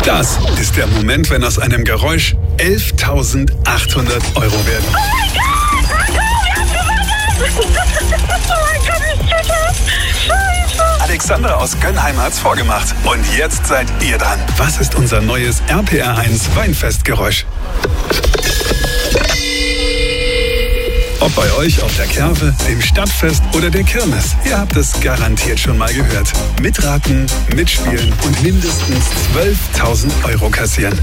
Das ist der Moment, wenn aus einem Geräusch 11.800 Euro werden. Oh mein Gott! Oh mein Gott, ich das! Scheiße! Alexandra aus Gönnheim hat's vorgemacht. Und jetzt seid ihr dran. Was ist unser neues RPR1 Weinfestgeräusch? Ob bei euch auf der Kerwe, dem Stadtfest oder der Kirmes, ihr habt es garantiert schon mal gehört. Mitraten, mitspielen und mindestens 12.000 Euro kassieren.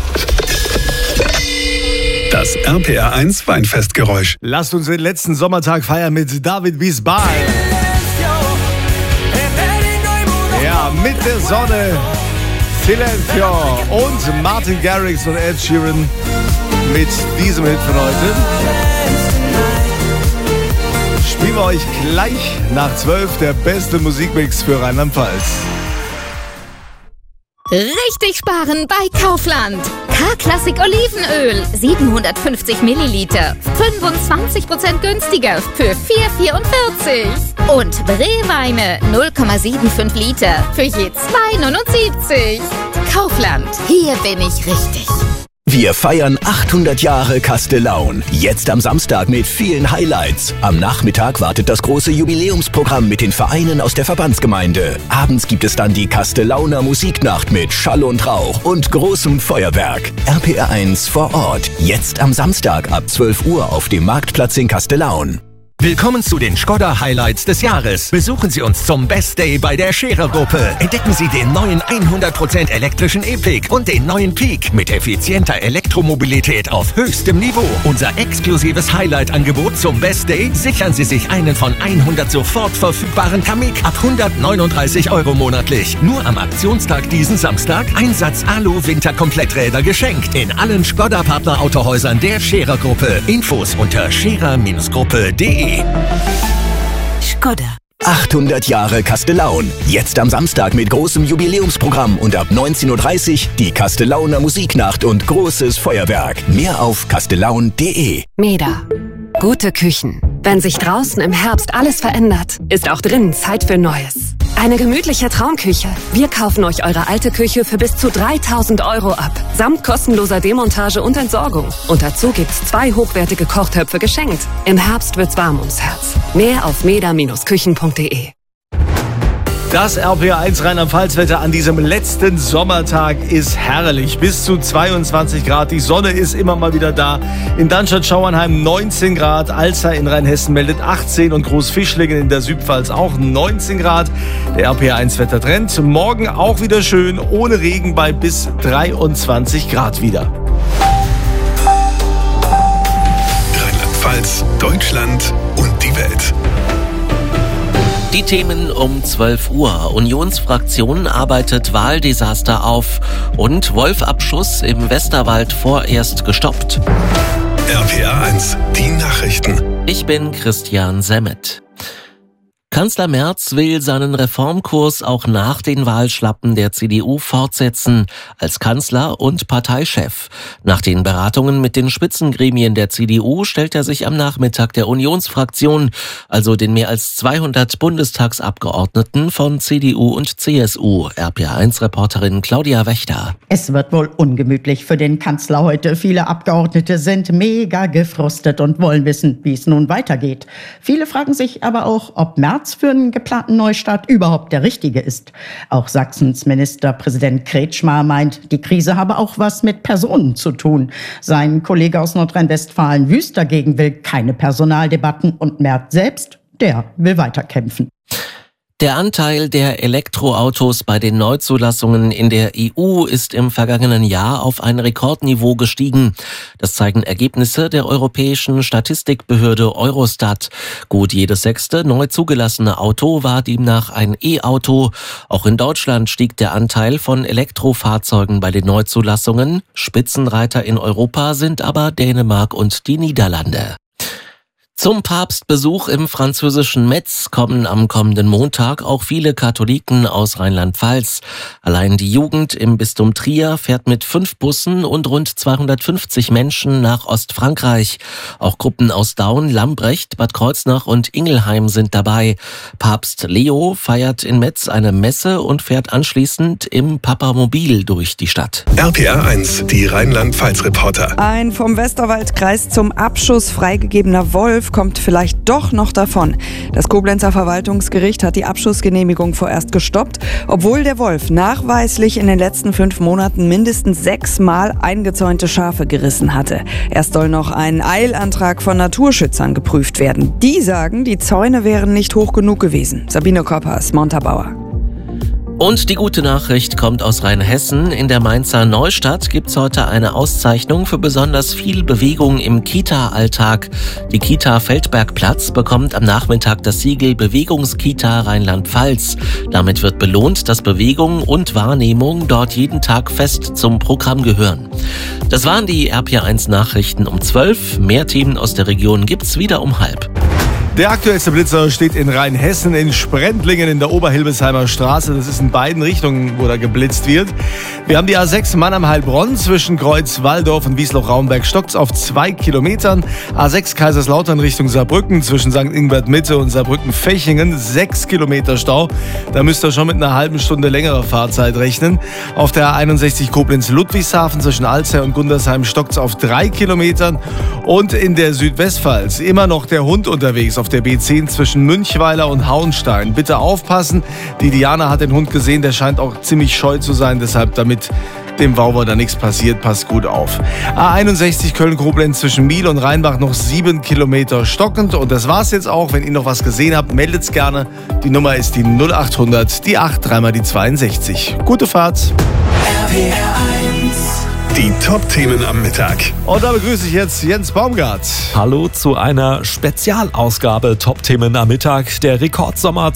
Das RPR1 Weinfestgeräusch. Lasst uns den letzten Sommertag feiern mit David Bisbal. Ja, mit der Sonne. Silencio und Martin Garrix und Ed Sheeran mit diesem Hit von heute. Spielen wir euch gleich nach 12 der beste Musikmix für Rheinland-Pfalz. Richtig sparen bei Kaufland. K-Klassik Olivenöl, 750 Milliliter, 25% günstiger für 4,44. Und Brewweine, 0,75 Liter für je 2,79. Kaufland, hier bin ich richtig. Wir feiern 800 Jahre Kastellaun. Jetzt am Samstag mit vielen Highlights. Am Nachmittag wartet das große Jubiläumsprogramm mit den Vereinen aus der Verbandsgemeinde. Abends gibt es dann die Kastellauner Musiknacht mit Schall und Rauch und großem Feuerwerk. RPR1 vor Ort. Jetzt am Samstag ab 12 Uhr auf dem Marktplatz in Kastellaun. Willkommen zu den Škoda-Highlights des Jahres. Besuchen Sie uns zum Best Day bei der Scherer-Gruppe. Entdecken Sie den neuen 100% elektrischen E-Pick und den neuen Peak mit effizienter Elektromobilität auf höchstem Niveau. Unser exklusives Highlight-Angebot zum Best Day: sichern Sie sich einen von 100 sofort verfügbaren Kamiq ab 139 Euro monatlich. Nur am Aktionstag diesen Samstag Einsatz Alu-Winterkompletträder geschenkt. In allen Škoda-Partner-Autohäusern der Scherer-Gruppe. Infos unter scherer-gruppe.de. Škoda. 800 Jahre Kastellaun. Jetzt am Samstag mit großem Jubiläumsprogramm und ab 19.30 Uhr die Kastellauner Musiknacht und großes Feuerwerk. Mehr auf kastellaun.de. Meda. Gute Küchen. Wenn sich draußen im Herbst alles verändert, ist auch drinnen Zeit für Neues. Eine gemütliche Traumküche. Wir kaufen euch eure alte Küche für bis zu 3.000 Euro ab. Samt kostenloser Demontage und Entsorgung. Und dazu gibt's 2 hochwertige Kochtöpfe geschenkt. Im Herbst wird's warm ums Herz. Mehr auf meda-küchen.de. Das RPR1 Rheinland-Pfalz-Wetter an diesem letzten Sommertag ist herrlich. Bis zu 22 Grad. Die Sonne ist immer mal wieder da. In Darmstadt-Schauernheim 19 Grad. Alzey in Rheinhessen meldet 18 und Großfischlingen in der Südpfalz auch 19 Grad. Der RPR1-Wettertrend. Morgen auch wieder schön, ohne Regen bei bis 23 Grad wieder. Rheinland-Pfalz, Deutschland und die Welt. Die Themen um 12 Uhr. Unionsfraktion arbeitet Wahldesaster auf und Wolfabschuss im Westerwald vorerst gestoppt. RPR1, die Nachrichten. Ich bin Christian Semmet. Kanzler Merz will seinen Reformkurs auch nach den Wahlschlappen der CDU fortsetzen, als Kanzler und Parteichef. Nach den Beratungen mit den Spitzengremien der CDU stellt er sich am Nachmittag der Unionsfraktion, also den mehr als 200 Bundestagsabgeordneten von CDU und CSU. RPR1-Reporterin Claudia Wächter. Es wird wohl ungemütlich für den Kanzler heute. Viele Abgeordnete sind mega gefrustet und wollen wissen, wie es nun weitergeht. Viele fragen sich aber auch, ob Merz für einen geplanten Neustart überhaupt der richtige ist. Auch Sachsens Ministerpräsident Kretschmer meint, die Krise habe auch was mit Personen zu tun. Sein Kollege aus Nordrhein-Westfalen Wüst dagegen will keine Personaldebatten und Merz selbst, der will weiterkämpfen. Der Anteil der Elektroautos bei den Neuzulassungen in der EU ist im vergangenen Jahr auf ein Rekordniveau gestiegen. Das zeigen Ergebnisse der europäischen Statistikbehörde Eurostat. Gut jedes 6. neu zugelassene Auto war demnach ein E-Auto. Auch in Deutschland stieg der Anteil von Elektrofahrzeugen bei den Neuzulassungen. Spitzenreiter in Europa sind aber Dänemark und die Niederlande. Zum Papstbesuch im französischen Metz kommen am kommenden Montag auch viele Katholiken aus Rheinland-Pfalz. Allein die Jugend im Bistum Trier fährt mit 5 Bussen und rund 250 Menschen nach Ostfrankreich. Auch Gruppen aus Daun, Lambrecht, Bad Kreuznach und Ingelheim sind dabei. Papst Leo feiert in Metz eine Messe und fährt anschließend im Papamobil durch die Stadt. RPR 1, die Rheinland-Pfalz-Reporter. Ein vom Westerwaldkreis zum Abschuss freigegebener Wolf kommt vielleicht doch noch davon. Das Koblenzer Verwaltungsgericht hat die Abschussgenehmigung vorerst gestoppt, obwohl der Wolf nachweislich in den letzten 5 Monaten mindestens 6 Mal eingezäunte Schafe gerissen hatte. Erst soll noch ein Eilantrag von Naturschützern geprüft werden. Die sagen, die Zäune wären nicht hoch genug gewesen. Sabine Koppers, Montabaur. Und die gute Nachricht kommt aus Rheinhessen. In der Mainzer Neustadt gibt's heute eine Auszeichnung für besonders viel Bewegung im Kita-Alltag. Die Kita Feldbergplatz bekommt am Nachmittag das Siegel Bewegungskita Rheinland-Pfalz. Damit wird belohnt, dass Bewegung und Wahrnehmung dort jeden Tag fest zum Programm gehören. Das waren die RPR 1 Nachrichten um 12. Mehr Themen aus der Region gibt's wieder um 12:30. Der aktuellste Blitzer steht in Rheinhessen in Sprendlingen in der Oberhilbesheimer Straße. Das ist in beiden Richtungen, wo da geblitzt wird. Wir haben die A6 Mannheim-Heilbronn zwischen Kreuz-Walldorf und Wiesloch-Raumberg stockt's auf 2 Kilometern. A6 Kaiserslautern Richtung Saarbrücken zwischen St. Ingbert-Mitte und Saarbrücken-Fechingen 6 Kilometer Stau. Da müsst ihr schon mit einer halben Stunde längerer Fahrzeit rechnen. Auf der A61 Koblenz-Ludwigshafen zwischen Alzey und Gundersheim stockt's auf 3 Kilometern. Und in der Südwestpfalz immer noch der Hund unterwegs auf der B10 zwischen Münchweiler und Hauenstein. Bitte aufpassen. Die Diana hat den Hund gesehen, der scheint auch ziemlich scheu zu sein. Deshalb, damit dem Wauwer da nichts passiert, passt gut auf. A61 Köln-Koblenz zwischen Miel und Rheinbach noch 7 Kilometer stockend. Und das war's jetzt auch. Wenn ihr noch was gesehen habt, meldet's gerne. Die Nummer ist die 0800, die 8, dreimal die 62. Gute Fahrt. RPR 1. Die Top-Themen am Mittag. Und da begrüße ich jetzt Jens Baumgart. Hallo zu einer Spezialausgabe Top-Themen am Mittag. Der Rekordsommer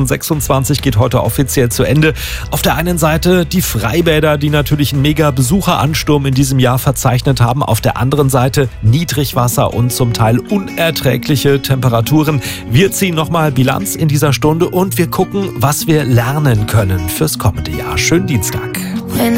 2026 geht heute offiziell zu Ende. Auf der einen Seite die Freibäder, die natürlich einen mega Besucheransturm in diesem Jahr verzeichnet haben. Auf der anderen Seite Niedrigwasser und zum Teil unerträgliche Temperaturen. Wir ziehen nochmal Bilanz in dieser Stunde und wir gucken, was wir lernen können fürs kommende Jahr. Schönen Dienstag.